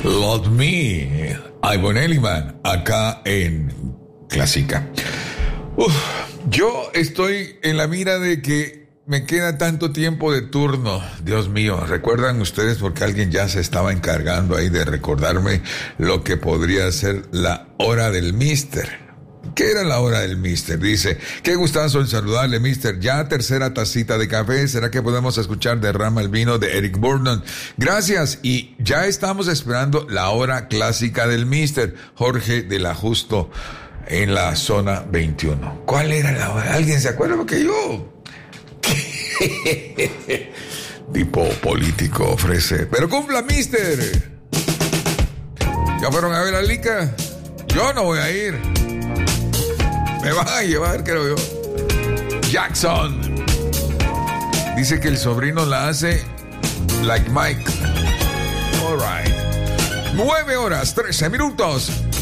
Love Me, Ivan Elliman, acá en Clásica. Yo estoy en la mira de que me queda tanto tiempo de turno. Dios mío, ¿recuerdan ustedes? Porque alguien ya se estaba encargando ahí de recordarme lo que podría ser la hora del mister. ¿Qué era la hora del mister? Dice, qué gustazo en saludarle, mister. Ya tercera tacita de café. ¿Será que podemos escuchar Derrama el vino de Eric Burdon? Gracias. Y ya estamos esperando la hora clásica del mister. Jorge de la Justo en la zona 21. ¿Cuál era la hora? ¿Alguien se acuerda? Porque yo... tipo político ofrece. Pero cumpla, mister. ¿Ya fueron a ver a Lica? Yo no voy a ir. Me van a llevar, creo yo. Jackson. Dice que el sobrino la hace like Mike. All right. 9 horas, 13 minutos.